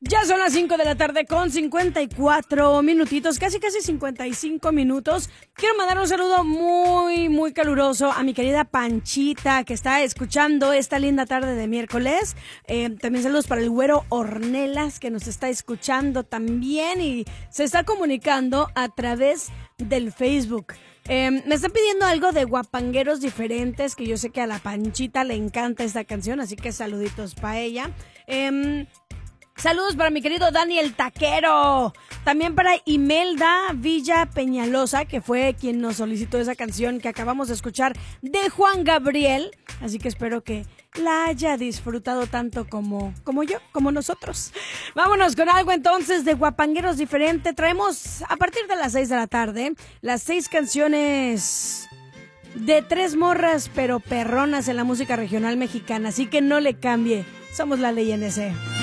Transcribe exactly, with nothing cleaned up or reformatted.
Ya son las cinco de la tarde con cincuenta y cuatro minutitos, casi casi cincuenta y cinco minutos. Quiero mandar un saludo muy, muy caluroso a mi querida Panchita, que está escuchando esta linda tarde de miércoles. Eh, también saludos para el güero Ornelas, que nos está escuchando también y se está comunicando a través del Facebook. Eh, me están pidiendo algo de Guapangueros Diferentes, que yo sé que a la Panchita le encanta esta canción, así que saluditos para ella. Eh, Saludos para mi querido Daniel Taquero. También para Imelda Villa Peñalosa, que fue quien nos solicitó esa canción que acabamos de escuchar de Juan Gabriel. Así que espero que la haya disfrutado tanto como, como yo, como nosotros. Vámonos con algo entonces de Guapangueros Diferente. Traemos a partir de las seis de la tarde las seis canciones de tres morras pero perronas en la música regional mexicana. Así que no le cambie. Somos La Ley N S.